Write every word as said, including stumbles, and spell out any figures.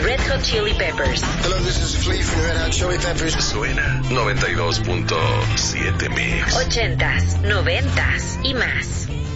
Red Hot Chili Peppers. Hello, this is Flea from Red Hot Chili Peppers. Suena noventa y dos punto siete Mix. Ochentas, noventas y más.